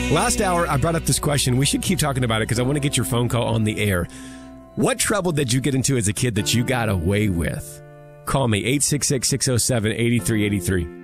Last hour, I brought up this question. We should keep talking about it because I want to get your phone call on the air. What trouble did you get into as a kid that you got away with? Call me, 866-607-8383.